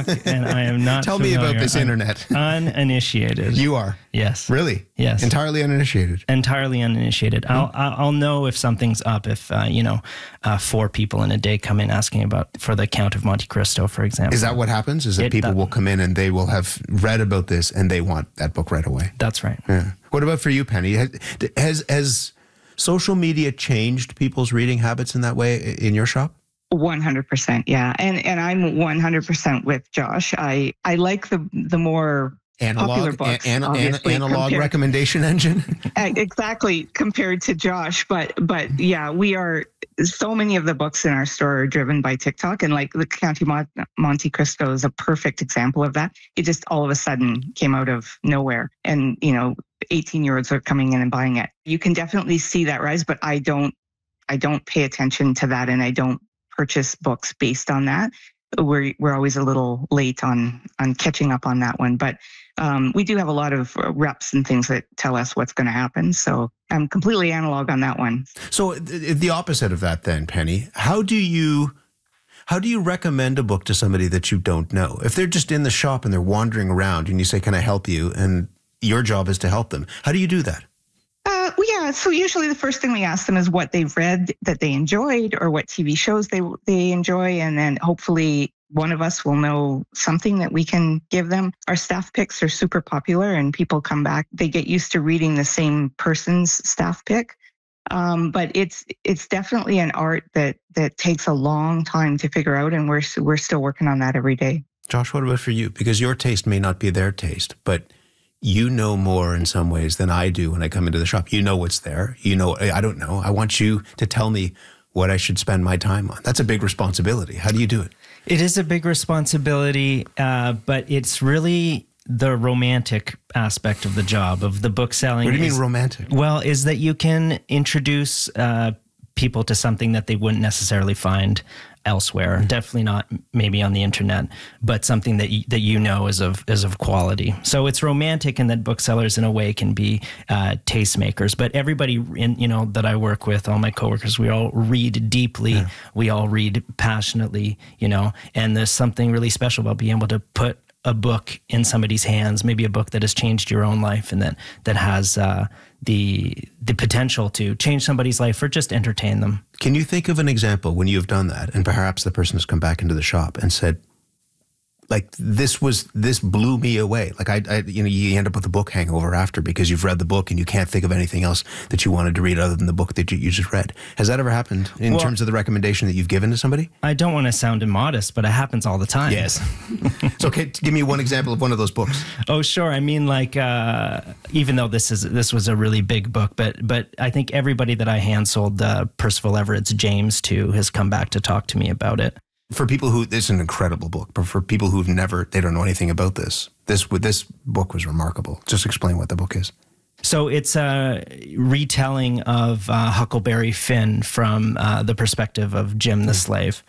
TikTok, and I am not Tell me about this internet. Uninitiated. You are? Yes. Really? Yes. Entirely uninitiated? Entirely uninitiated. I'll know if something's up if, 4 people in a day come in asking for the Count of Monte Cristo, for example. Is that what happens? Is that people will come in and they will have read about this and they want that book right away? That's right. Yeah. What about for you, Penny? Has social media changed people's reading habits in that way in your shop? 100%, yeah. And I'm 100% with Josh. I like the more popular books, analog recommendation engine. Exactly, compared to Josh. But yeah, we are, so many of the books in our store are driven by TikTok, and like the Count of Monte Cristo is a perfect example of that. It just all of a sudden came out of nowhere, and 18-year-olds are coming in and buying it. You can definitely see that rise, but I don't pay attention to that, and I don't purchase books based on that. We're always a little late on catching up on that one, but we do have a lot of reps and things that tell us what's going to happen. So I'm completely analog on that one. So the opposite of that then, Penny, how do you recommend a book to somebody that you don't know? If they're just in the shop and they're wandering around and you say, "Can I help you?" and your job is to help them, how do you do that? So usually the first thing we ask them is what they've read that they enjoyed or what TV shows they enjoy. And then hopefully one of us will know something that we can give them. Our staff picks are super popular and people come back. They get used to reading the same person's staff pick. But it's definitely an art that takes a long time to figure out. And we're still working on that every day. Josh, what about for you? Because your taste may not be their taste, but you know more in some ways than I do when I come into the shop. You know what's there. I don't know. I want you to tell me what I should spend my time on. That's a big responsibility. How do you do it? It is a big responsibility, but it's really the romantic aspect of the job, of the book selling. What do you mean romantic? Well, is that you can introduce people to something that they wouldn't necessarily find elsewhere. Mm-hmm. Definitely not maybe on the internet, but something that is of quality. So it's romantic, and that booksellers in a way can be tastemakers. But everybody that I work with, all my coworkers, we all read deeply. Yeah. We all read passionately, and there's something really special about being able to put a book in somebody's hands, maybe a book that has changed your own life and that has the potential to change somebody's life or just entertain them. Can you think of an example when you've done that and perhaps the person has come back into the shop and said, like, this blew me away. Like you end up with a book hangover after because you've read the book and you can't think of anything else that you wanted to read other than the book that you just read. Has that ever happened in terms of the recommendation that you've given to somebody? I don't want to sound immodest, but it happens all the time. Yes. So give me one example of one of those books. Oh, sure. I mean, like, even though this was a really big book, but I think everybody that I hand sold Percival Everett's James to has come back to talk to me about it. For people this is an incredible book, but for people they don't know anything about this book was remarkable. Just explain what the book is. So it's a retelling of Huckleberry Finn from the perspective of Jim the slave.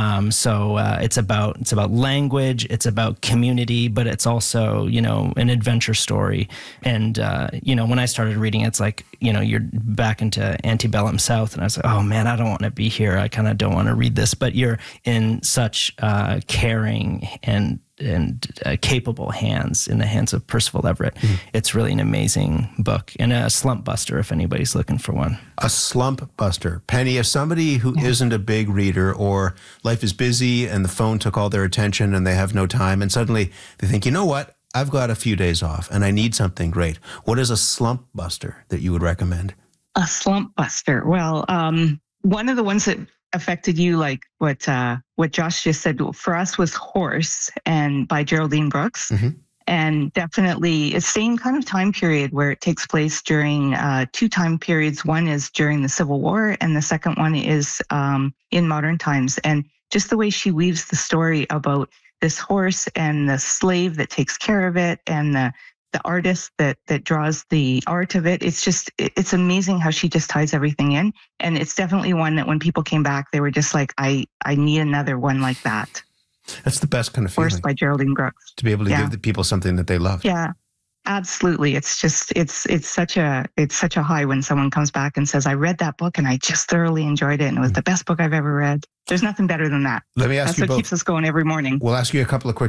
So it's about language, it's about community, but it's also an adventure story. And when I started reading, it's like you're back into antebellum South, and I was like, oh man, I don't want to be here. I kind of don't want to read this. But you're in such caring and capable hands, in the hands of Percival Everett. Mm-hmm. It's really an amazing book and a slump buster if anybody's looking for one. A slump buster. Penny, if somebody who isn't a big reader or life is busy and the phone took all their attention and they have no time and suddenly they think, you know what, I've got a few days off and I need something great. What is a slump buster that you would recommend? A slump buster. Well, one of the ones that affected you, like what Josh just said, for us was Horse and by Geraldine Brooks. Mm-hmm. And definitely a same kind of time period where it takes place during 2 time periods. One is during the Civil War and the second one is in modern times. And just the way she weaves the story about this horse and the slave that takes care of it and the artist that draws the art of it. It's amazing how she just ties everything in. And it's definitely one that when people came back, they were just like, I need another one like that. That's the best kind of feeling. Horse by Geraldine Brooks. To be able to give the people something that they love. Yeah, absolutely. It's such a high when someone comes back and says, I read that book and I just thoroughly enjoyed it and it was the best book I've ever read. There's nothing better than that. Let me ask you both. That's what keeps us going every morning. We'll ask you a couple of quick